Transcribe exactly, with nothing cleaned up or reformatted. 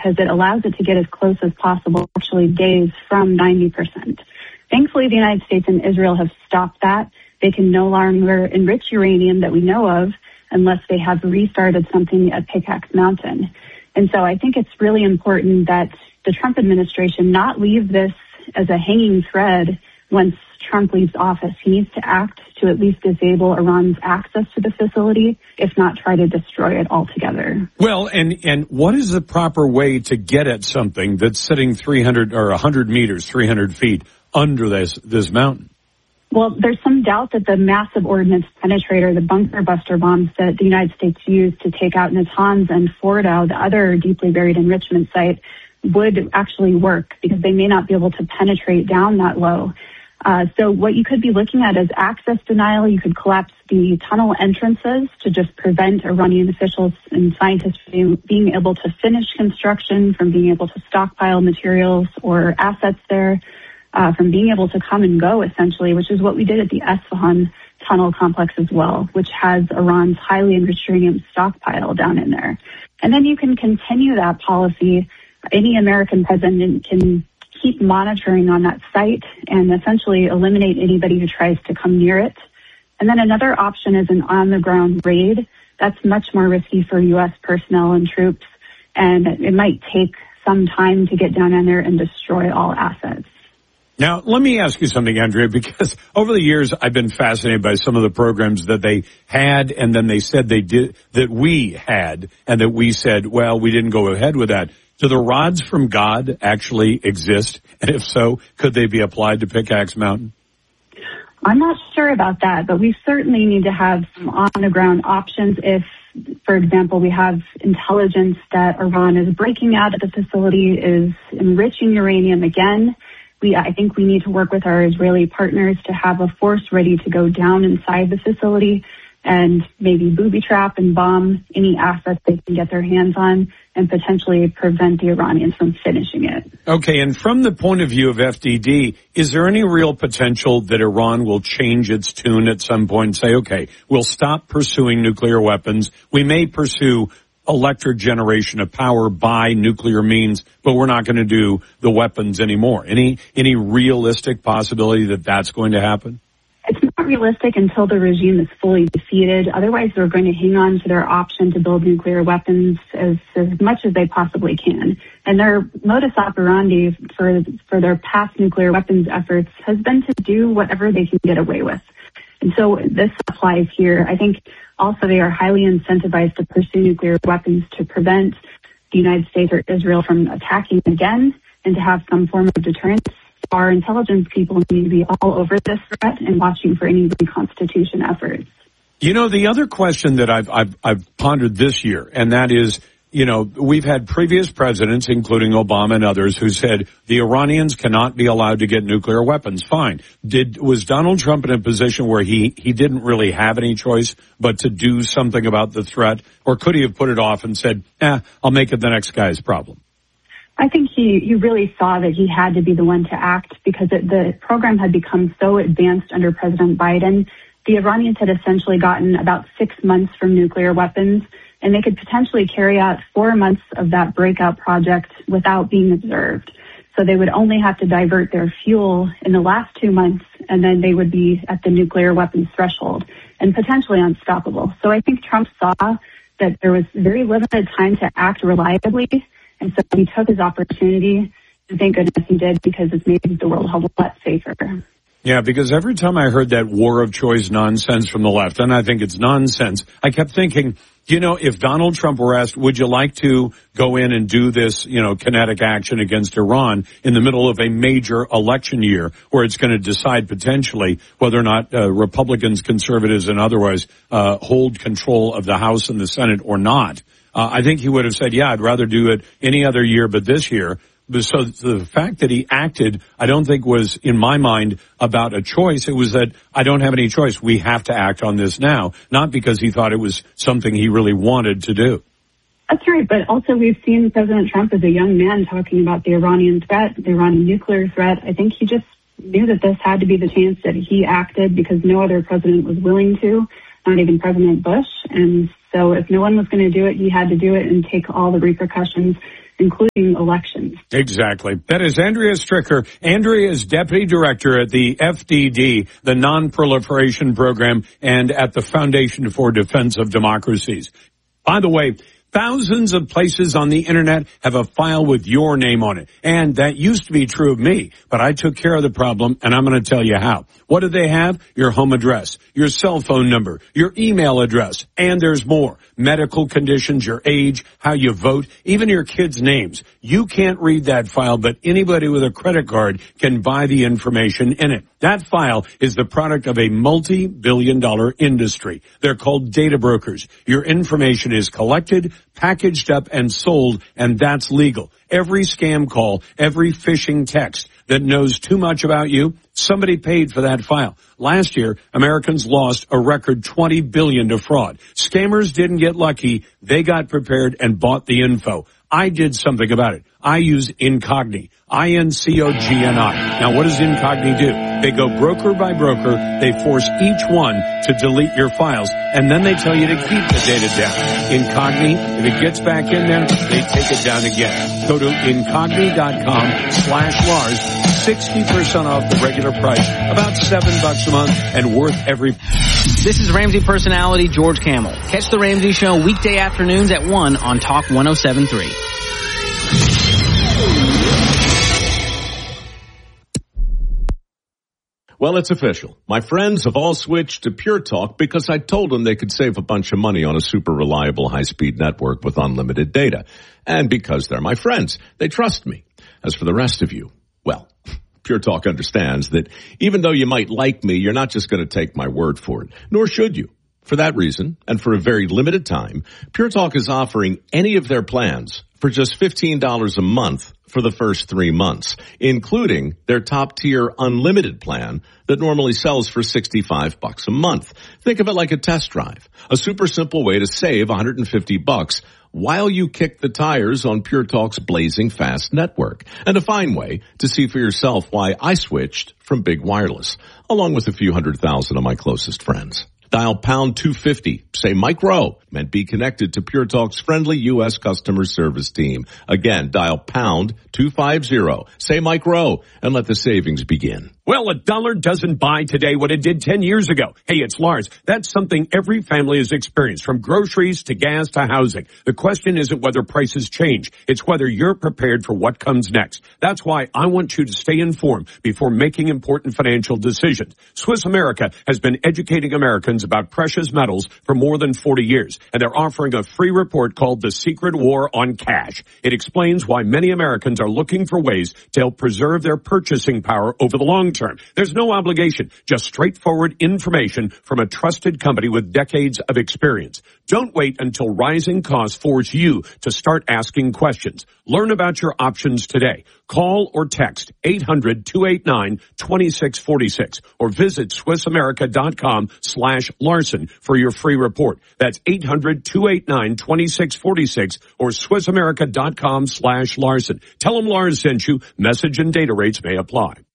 because it allows it to get as close as possible, actually days from ninety percent. Thankfully, the United States and Israel have stopped that. They can no longer enrich uranium that we know of unless they have restarted something at Pickaxe Mountain. And so I think it's really important that the Trump administration not leave this as a hanging thread once Trump leaves office. He needs to act to at least disable Iran's access to the facility, if not try to destroy it altogether. Well, and, and what is the proper way to get at something that's sitting three hundred or one hundred meters, three hundred feet under this, this mountain? Well, there's some doubt that the massive ordnance penetrator, the bunker buster bombs that the United States used to take out Natanz and Fordow, the other deeply buried enrichment site, would actually work because they may not be able to penetrate down that low. Uh, so what you could be looking at is access denial. You could collapse the tunnel entrances to just prevent Iranian officials and scientists from being able to finish construction, from being able to stockpile materials or assets there. Uh, from being able to come and go, essentially, which is what we did at the Esfahan tunnel complex as well, which has Iran's highly enriched uranium stockpile down in there. And then you can continue that policy. Any American president can keep monitoring on that site and essentially eliminate anybody who tries to come near it. And then another option is an on-the-ground raid. That's much more risky for U S personnel and troops, and it might take some time to get down in there and destroy all assets. Now, let me ask you something, Andrea, because over the years, I've been fascinated by some of the programs that they had, and then they said they did, that we had, and that we said, well, we didn't go ahead with that. Do the rods from God actually exist? And if so, could they be applied to Pickaxe Mountain? I'm not sure about that, but we certainly need to have some on-the-ground options if, for example, we have intelligence that Iran is breaking out of the facility, is enriching uranium again. We, I think we need to work with our Israeli partners to have a force ready to go down inside the facility and maybe booby trap and bomb any assets they can get their hands on and potentially prevent the Iranians from finishing it. Okay, and from the point of view of F D D, is there any real potential that Iran will change its tune at some point and say, okay, we'll stop pursuing nuclear weapons, we may pursue electric generation of power by nuclear means, but we're not going to do the weapons anymore? Any any realistic possibility that that's going to happen? It's not realistic until the regime is fully defeated. Otherwise, they're going to hang on to their option to build nuclear weapons as, as much as they possibly can. And their modus operandi for for their past nuclear weapons efforts has been to do whatever they can get away with. And so this applies here. I think also they are highly incentivized to pursue nuclear weapons to prevent the United States or Israel from attacking again and to have some form of deterrence. Our intelligence people need to be all over this threat and watching for any reconstitution efforts. You know, the other question that I've, I've, I've pondered this year, and that is, you know, we've had previous presidents, including Obama and others, who said the Iranians cannot be allowed to get nuclear weapons. Fine. Did, was Donald Trump in a position where he, he didn't really have any choice but to do something about the threat? Or could he have put it off and said, eh, I'll make it the next guy's problem? I think he, he really saw that he had to be the one to act because it, the program had become so advanced under President Biden. The Iranians had essentially gotten about six months from nuclear weapons, and they could potentially carry out four months of that breakout project without being observed. So they would only have to divert their fuel in the last two months, and then they would be at the nuclear weapons threshold and potentially unstoppable. So I think Trump saw that there was very limited time to act reliably, and so he took his opportunity, and thank goodness he did, because it's made the world a whole lot safer. Yeah, because every time I heard that war of choice nonsense from the left, and I think it's nonsense, I kept thinking, you know, if Donald Trump were asked, would you like to go in and do this, you know, kinetic action against Iran in the middle of a major election year where it's going to decide potentially whether or not uh, Republicans, conservatives, and otherwise uh, hold control of the House and the Senate or not? Uh, I think he would have said, yeah, I'd rather do it any other year but this year. So the fact that he acted, I don't think was, in my mind, about a choice. It was that I don't have any choice. We have to act on this now, not because he thought it was something he really wanted to do. That's right, but also we've seen President Trump as a young man talking about the Iranian threat, the Iranian nuclear threat. I think he just knew that this had to be the chance that he acted because no other president was willing to, not even President Bush. And So if no one was going to do it, he had to do it and take all the repercussions, including elections. Exactly. That is Andrea Stricker. Andrea is Deputy Director at the F D D, the Non-Proliferation Program, and at the Foundation for Defense of Democracies. By the way, thousands of places on the internet have a file with your name on it. And that used to be true of me, but I took care of the problem, and I'm going to tell you how. What do they have? Your home address, your cell phone number, your email address, and there's more. Medical conditions, your age, how you vote, even your kids' names. You can't read that file, but anybody with a credit card can buy the information in it. That file is the product of a multi-billion dollar industry. They're called data brokers. Your information is collected, packaged up, and sold, and that's legal. Every scam call, every phishing text that knows too much about you, somebody paid for that file. Last year, Americans lost a record twenty billion dollars to fraud. Scammers didn't get lucky. They got prepared and bought the info. I did something about it. I use Incogni, I N C O G N I. Now, what does Incogni do? They go broker by broker. They force each one to delete your files, and then they tell you to keep the data down. Incogni, if it gets back in there, they take it down again. Go to Incogni.com slash Lars, sixty percent off the regular price, about seven bucks a month, and worth every... This is Ramsey personality George Kamel. Catch the Ramsey Show weekday afternoons at one on Talk one oh seven point three. Well, it's official. My friends have all switched to Pure Talk because I told them they could save a bunch of money on a super reliable high-speed network with unlimited data. And because they're my friends, they trust me. As for the rest of you, well, Pure Talk understands that even though you might like me, you're not just going to take my word for it, nor should you. For that reason, and for a very limited time, Pure Talk is offering any of their plans for just fifteen dollars a month for the first three months, including their top-tier unlimited plan that normally sells for sixty-five bucks a month. Think of it like a test drive, a super simple way to save one hundred fifty bucks while you kick the tires on Pure Talk's blazing fast network, and a fine way to see for yourself why I switched from Big Wireless, along with a few hundred thousand of my closest friends. Dial pound two fifty, say Mike Rowe, and be connected to Pure Talk's friendly U S customer service team. Again, dial pound two fifty, say Mike Rowe, and let the savings begin. Well, a dollar doesn't buy today what it did ten years ago. Hey, it's Lars. That's something every family has experienced, from groceries to gas to housing. The question isn't whether prices change. It's whether you're prepared for what comes next. That's why I want you to stay informed before making important financial decisions. Swiss America has been educating Americans about precious metals for more than forty years, and they're offering a free report called The Secret War on Cash. It explains why many Americans are looking for ways to help preserve their purchasing power over the long term. There's no obligation, just straightforward information from a trusted company with decades of experience. Don't wait until rising costs force you to start asking questions. Learn about your options today. Call or text eight hundred, two eight nine, two six four six or visit SwissAmerica.com slash Larson for your free report. That's eight hundred, two eight nine, two six four six or SwissAmerica.com slash Larson. Tell them Lars sent you. Message and data rates may apply.